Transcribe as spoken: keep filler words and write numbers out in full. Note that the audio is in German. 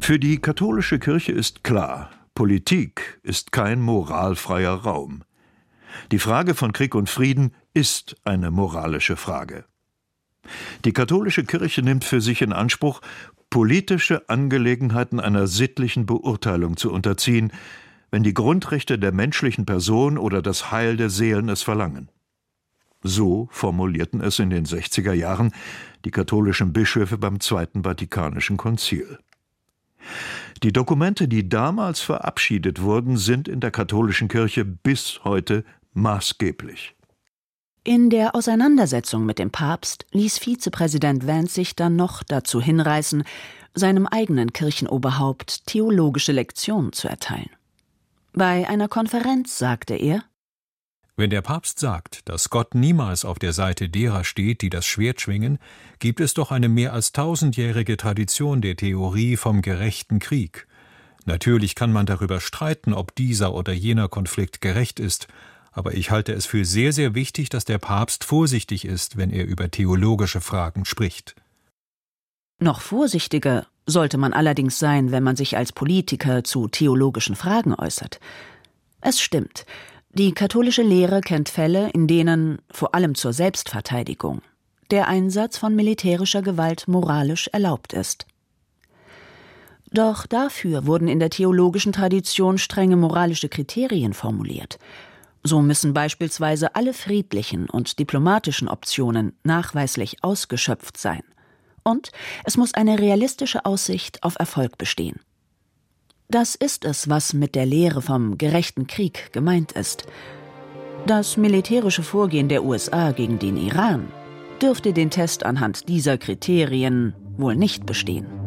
Für die katholische Kirche ist klar, Politik ist kein moralfreier Raum. Die Frage von Krieg und Frieden ist eine moralische Frage. Die katholische Kirche nimmt für sich in Anspruch, politische Angelegenheiten einer sittlichen Beurteilung zu unterziehen, wenn die Grundrechte der menschlichen Person oder das Heil der Seelen es verlangen. So formulierten es in den sechziger Jahren die katholischen Bischöfe beim Zweiten Vatikanischen Konzil. Die Dokumente, die damals verabschiedet wurden, sind in der katholischen Kirche bis heute maßgeblich. In der Auseinandersetzung mit dem Papst ließ Vizepräsident Vance sich dann noch dazu hinreißen, seinem eigenen Kirchenoberhaupt theologische Lektionen zu erteilen. Bei einer Konferenz sagte er: Wenn der Papst sagt, dass Gott niemals auf der Seite derer steht, die das Schwert schwingen, gibt es doch eine mehr als tausendjährige Tradition der Theorie vom gerechten Krieg. Natürlich kann man darüber streiten, ob dieser oder jener Konflikt gerecht ist, aber ich halte es für sehr, sehr wichtig, dass der Papst vorsichtig ist, wenn er über theologische Fragen spricht. Noch vorsichtiger sollte man allerdings sein, wenn man sich als Politiker zu theologischen Fragen äußert. Es stimmt, die katholische Lehre kennt Fälle, in denen, vor allem zur Selbstverteidigung, der Einsatz von militärischer Gewalt moralisch erlaubt ist. Doch dafür wurden in der theologischen Tradition strenge moralische Kriterien formuliert. So müssen beispielsweise alle friedlichen und diplomatischen Optionen nachweislich ausgeschöpft sein. Und es muss eine realistische Aussicht auf Erfolg bestehen. Das ist es, was mit der Lehre vom gerechten Krieg gemeint ist. Das militärische Vorgehen der U S A gegen den Iran dürfte den Test anhand dieser Kriterien wohl nicht bestehen.